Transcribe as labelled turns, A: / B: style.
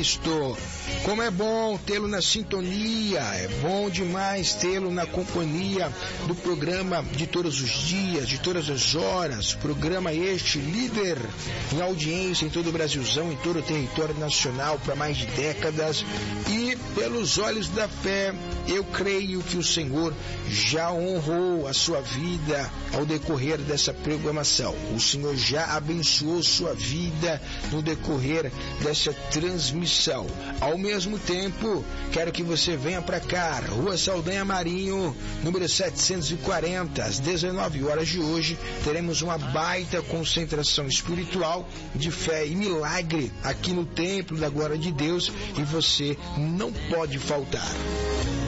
A: Cristo. Como é bom tê-lo na sintonia, é bom demais tê-lo na companhia do programa de todos os dias, de todas as horas, programa este líder em audiência em todo o Brasilzão, em todo o território nacional para mais de décadas, e pelos olhos da fé, eu creio que o Senhor já honrou a sua vida ao decorrer dessa programação. O Senhor já abençoou sua vida no decorrer dessa transmissão. Ao mesmo tempo, quero que você venha para cá, Rua Saldanha Marinho, número 740, às 19 horas de hoje, teremos uma baita concentração espiritual de fé e milagre aqui no Templo da Glória de Deus, e você não pode faltar.